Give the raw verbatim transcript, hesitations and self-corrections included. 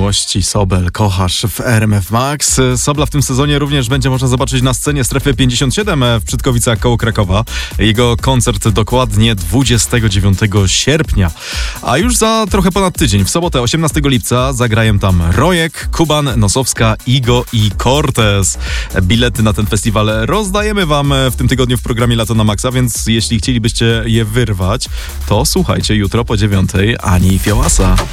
miłości, Sobel, kochasz w R M F Max. Sobla w tym sezonie również będzie można zobaczyć na scenie Strefy pięćdziesiąt siedem w Przytkowicach koło Krakowa. Jego koncert dokładnie dwudziestego dziewiątego sierpnia. A już za trochę ponad tydzień, w sobotę osiemnastego lipca zagrają tam Rojek, Kuban, Nosowska, Igo i Cortez. Bilety na ten festiwal rozdajemy wam w tym tygodniu w programie Lato na Maxa, więc jeśli chcielibyście je wyrwać, to słuchajcie jutro po dziewiątej Ani Fiołasa.